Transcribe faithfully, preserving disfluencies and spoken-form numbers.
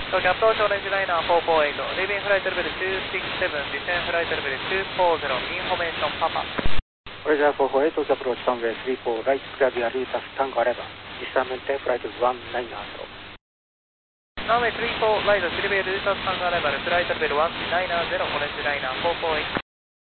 東京アプローチオレンジライナーフォーフォーエイト、リービングフライトレベルにーろくなな、ディセンフライトレベルにーよんゼロ、インフォメーションパパ。 オレンジライナーフォーフォーエイト、東京アプローチタンウェイスリーフォー、ライトスクラビアルータスタンゴアレバ、Instrumenteフライトいちきゅうゼロ。 ランウェイスリーフォー、ライトスリベルルータスタンゴアレバル、フライトレベルいちきゅうゼロ、オレンジライナーフォーフォーエイト。